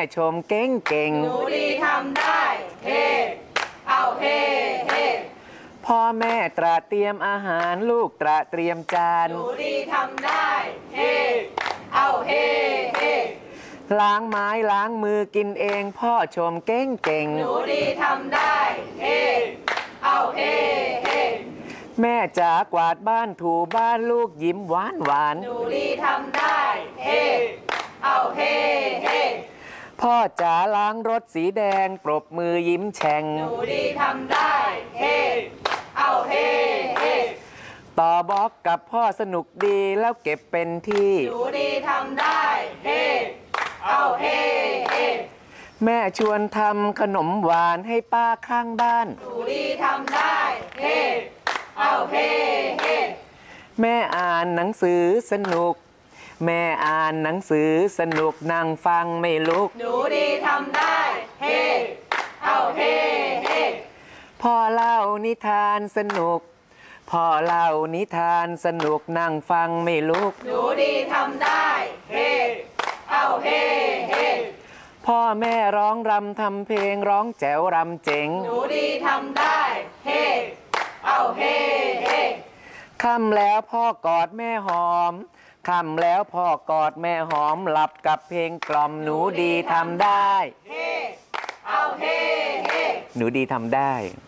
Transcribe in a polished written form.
ชมเก่งเก่งหนูดีทำได้เฮ่เอาเฮ่เฮ่พ่อแม่ตระเตรียมอาหารลูกตระเตรียมจานหนูดีทำได้เฮ่เอาเฮ่เฮ่ล้างไม้ล้างมือกินเองพ่อชมเก่งเก่งหนูดีทำได้เฮ่เอาเฮ่เฮ่แม่จ๋ากวาดบ้านถูบ้านลูกยิ้มหวานหวานหนูดีทำได้เฮ่เอาเฮ่เฮ่พ่อจ๋าล้างรถสีแดงปรบมือยิ้มแฉ่งหนูดีทำได้เฮ่เอาเฮ่เฮ่ต่อบล็อกกับพ่อสนุกดีแล้วเก็บเป็นที่หนูดีทำได้เฮ่เอาเฮ่เฮ่แม่ชวนทำขนมหวานให้ป้าข้างบ้านหนูดีทำได้เฮ่เอาเฮ่เฮ่แม่อ่านหนังสือสนุกแม่อ่านหนังสือสนุกนั่งฟังไม่ลุกหนูดีทำได้เฮ่เอาเฮ่เฮ่พ่อเล่านิทานสนุกพ่อเล่านิทานสนุกนั่งฟังไม่ลุกหนูดีทำได้เฮ่เอาเฮ่เฮ่พ่อแม่ร้องรำทำเพลงร้องแจ๋วรำเจ๋งหนูดีทำได้เฮ่เอาเฮ่เฮ่ค่ำแล้วพ่อกอดแม่หอมค่ำแล้วพ่อกอดแม่หอมหลับกับเพลงกล่อมหนูดีทำได้เฮ่เอาเฮ่เฮ่หนูดีทำได้